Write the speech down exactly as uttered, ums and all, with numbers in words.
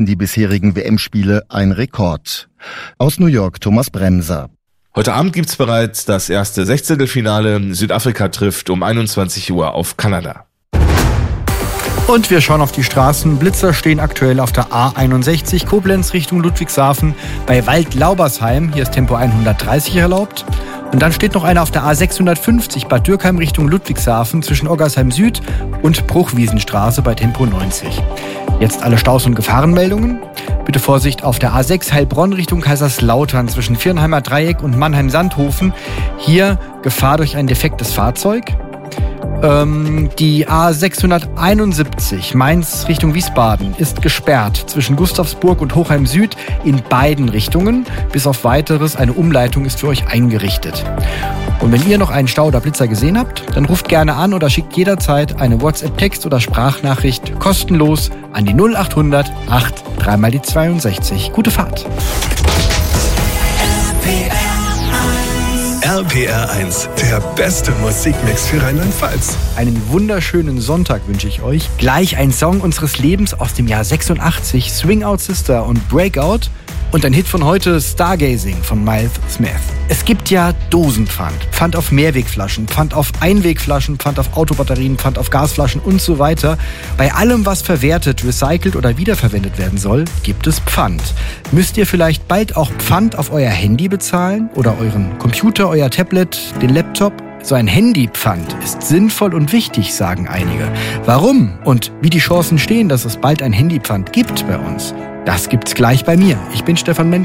die bisherigen W M-Spiele ein Rekord. Aus New York Thomas Bremser. Heute Abend gibt's bereits das erste Sechzehntelfinale. Südafrika trifft um einundzwanzig Uhr auf Kanada. Und wir schauen auf die Straßen. Blitzer stehen aktuell auf der A einundsechzig, Koblenz Richtung Ludwigshafen, bei Wald-Laubersheim. Hier ist Tempo hundertdreißig erlaubt. Und dann steht noch einer auf der A sechshundertfünfzig, Bad Dürkheim Richtung Ludwigshafen, zwischen Oggersheim Süd und Bruchwiesenstraße bei Tempo neunzig. Jetzt alle Staus- und Gefahrenmeldungen. Bitte Vorsicht auf der A sechs Heilbronn Richtung Kaiserslautern zwischen Viernheimer Dreieck und Mannheim-Sandhofen. Hier Gefahr durch ein defektes Fahrzeug. Ähm, die A sechshunderteinundsiebzig Mainz Richtung Wiesbaden ist gesperrt zwischen Gustavsburg und Hochheim Süd in beiden Richtungen. Bis auf Weiteres, eine Umleitung ist für euch eingerichtet. Und wenn ihr noch einen Stau oder Blitzer gesehen habt, dann ruft gerne an oder schickt jederzeit eine WhatsApp-Text- oder Sprachnachricht kostenlos an die null achthundert acht dreimal die zweiundsechzig. Gute Fahrt. R P R eins, der beste Musikmix für Rheinland-Pfalz. Einen wunderschönen Sonntag wünsche ich euch. Gleich ein Song unseres Lebens aus dem Jahr sechsundachtzig, Swing Out Sister und Breakout. Und ein Hit von heute, Stargazing von Miles Smith. Es gibt ja Dosenpfand. Pfand auf Mehrwegflaschen, Pfand auf Einwegflaschen, Pfand auf Autobatterien, Pfand auf Gasflaschen und so weiter. Bei allem, was verwertet, recycelt oder wiederverwendet werden soll, gibt es Pfand. Müsst ihr vielleicht bald auch Pfand auf euer Handy bezahlen? Oder euren Computer, euer Tablet, den Laptop? So ein Handypfand ist sinnvoll und wichtig, sagen einige. Warum und wie die Chancen stehen, dass es bald ein Handypfand gibt bei uns? Das gibt's gleich bei mir. Ich bin Stefan Menz.